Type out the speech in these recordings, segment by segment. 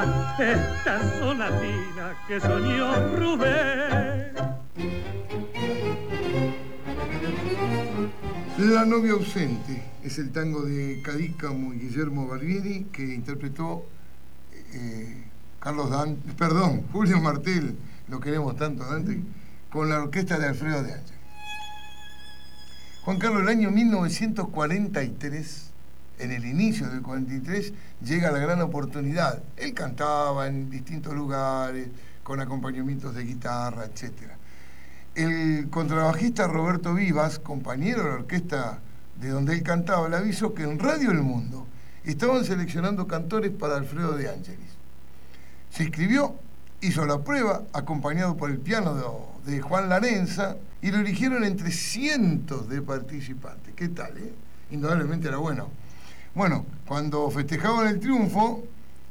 Esta sonatina que soñó Rubén. La novia ausente es el tango de Cadícamo y Guillermo Barbieri que interpretó Julio Martel, lo queremos tanto, Dante, con la orquesta de Alfredo de Ángeles. Juan Carlos, el año 1943, en el inicio del 43, llega la gran oportunidad. Él cantaba en distintos lugares, con acompañamientos de guitarra, etc. El contrabajista Roberto Vivas, compañero de la orquesta de donde él cantaba, le avisó que en Radio El Mundo estaban seleccionando cantores para Alfredo de Ángeles. Se inscribió, hizo la prueba, acompañado por el piano de Juan Larenza, y lo eligieron entre cientos de participantes. ¿Qué tal, Indudablemente era bueno. Bueno, cuando festejaban el triunfo,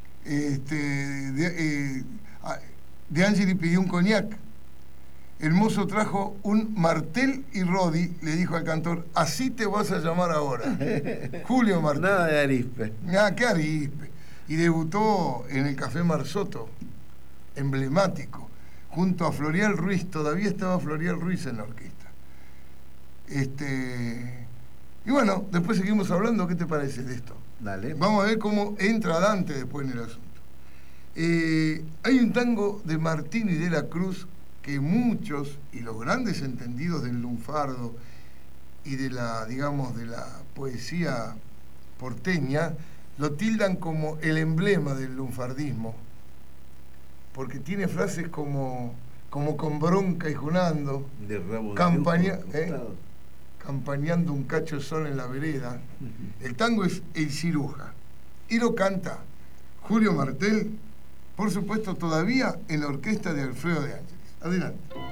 De Ángeles pidió un coñac. El mozo trajo un Martel y Rodi, le dijo al cantor, así te vas a llamar ahora. Julio Martel. Nada de arispe. Nada, qué arispe. Y debutó en el Café Marzotto, emblemático, junto a Florial Ruiz. Todavía estaba Florial Ruiz en la orquesta. Y bueno, después seguimos hablando. ¿Qué te parece de esto? Dale. Vamos a ver cómo entra Dante después en el asunto. Hay un tango de Martín y de la Cruz que muchos, y los grandes entendidos del lunfardo y de la, digamos, de la poesía porteña, lo tildan como el emblema del lunfardismo, porque tiene frases como con bronca y junando, campañando un cacho de sol en la vereda. El tango es El Ciruja, y lo canta Julio Martel, por supuesto todavía en la orquesta de Alfredo de Ángeles. Adelante.